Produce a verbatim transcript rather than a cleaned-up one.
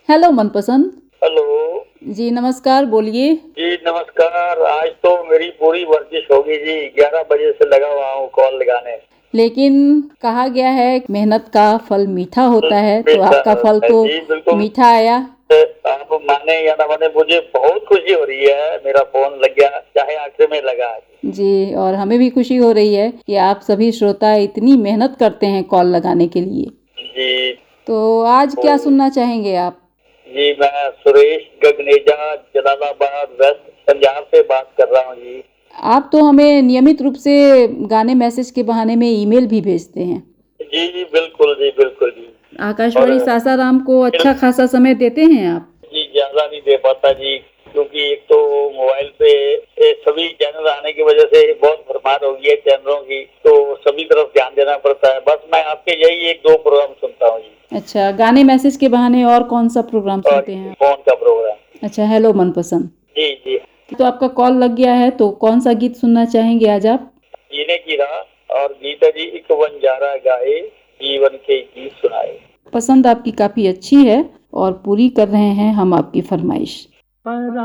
Hello मनपसंद। Hello जी नमस्कार, बोलिए। जी नमस्कार। आज तो मेरी पूरी वर्जिश होगी जी, ग्यारह बजे से लगा हुआ हूँ कॉल लगाने। लेकिन कहा गया है मेहनत का फल मीठा होता है, तो बेटा, आपका फल तो जी बिल्कुल मीठा आया। आप माने या ना माने, मुझे बहुत खुशी हो रही है, मेरा फोन लग गया, चाहे आखिर में लगा। जी, और हमें भी खुशी हो रही है कि आप सभी श्रोता इतनी मेहनत करते हैं कॉल लगाने के लिए। जी तो आज क्या सुनना चाहेंगे आप? जी मैं सुरेश गगनेजा, जलालाबाद वेस्ट पंजाब से बात कर रहा हूँ जी। आप तो हमें नियमित रूप से गाने मैसेज के बहाने में ईमेल भी भेजते हैं। जी जी बिल्कुल जी बिल्कुल जी। आकाशवाणी सासाराम को अच्छा खासा समय देते हैं आप? जी ज्यादा नहीं दे पाता जी, क्योंकि एक तो मोबाइल पे सभी चैनल आने की वजह से बहुत भरमार हो गई है चैनलों की, तो सभी तरफ ध्यान देना पड़ता है। बस मैं आपके यही एक दो प्रोग्राम सुनता हूँ जी। अच्छा, गाने मैसेज के बहाने और कौन सा प्रोग्राम सुनते हैं? कौन का प्रोग्राम? अच्छा, हेलो मनपसंद। जी जी। तो आपका कॉल लग गया है, तो कौन सा गीत सुनना चाहेंगे आज आप? जीने की राह और गीता जी एक बंजारा गाए, जीवन के गीत सुनाए। पसंद आपकी काफी अच्छी है और पूरी कर रहे हैं हम आपकी फरमाइश।